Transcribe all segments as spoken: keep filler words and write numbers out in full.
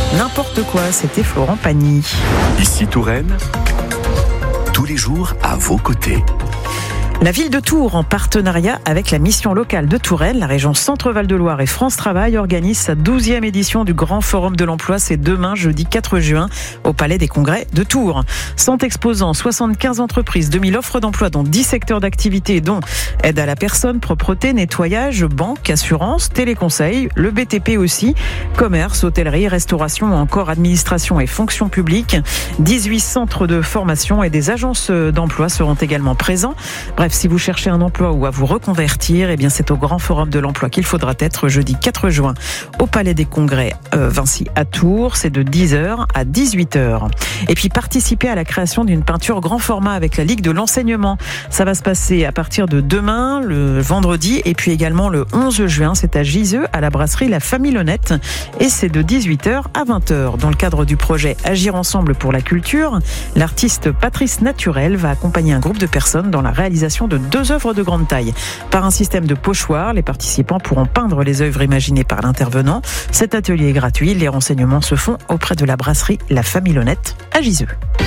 n'importe quoi. C'était Florent Pagny. Ici Touraine, tous les jours à vos côtés. La ville de Tours, en partenariat avec la mission locale de Touraine, la région Centre-Val de Loire et France Travail, organise sa douzième édition du Grand Forum de l'Emploi. C'est demain, jeudi quatre juin, au Palais des Congrès de Tours. Sont exposants soixante-quinze entreprises, deux mille offres d'emploi dans dix secteurs d'activité, dont aide à la personne, propreté, nettoyage, banque, assurance, téléconseil, le B T P aussi, commerce, hôtellerie, restauration ou encore administration et fonction publique. dix-huit centres de formation et des agences d'emploi seront également présents. Bref, si vous cherchez un emploi ou à vous reconvertir, eh bien c'est au Grand Forum de l'Emploi qu'il faudra être jeudi quatre juin au Palais des Congrès euh, Vinci à Tours. C'est de dix heures à dix-huit heures. Et puis participer à la création d'une peinture grand format avec la Ligue de l'enseignement. Ça va se passer à partir de demain, le vendredi, et puis également le onze juin. C'est à Giseux, à la brasserie La Famille Lonnette. Et c'est de dix-huit heures à vingt heures. Dans le cadre du projet Agir ensemble pour la culture, l'artiste Patrice Naturel va accompagner un groupe de personnes dans la réalisation de deux œuvres de grande taille. Par un système de pochoirs, les participants pourront peindre les œuvres imaginées par l'intervenant. Cet atelier est gratuit. Les renseignements se font auprès de la brasserie La Famille Lonnette à Giseux.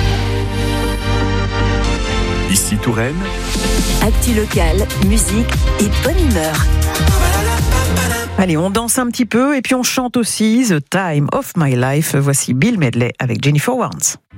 Ici Touraine, actu locale, musique et bonne humeur. Allez, on danse un petit peu et puis on chante aussi The Time of My Life. Voici Bill Medley avec Jennifer Warnes.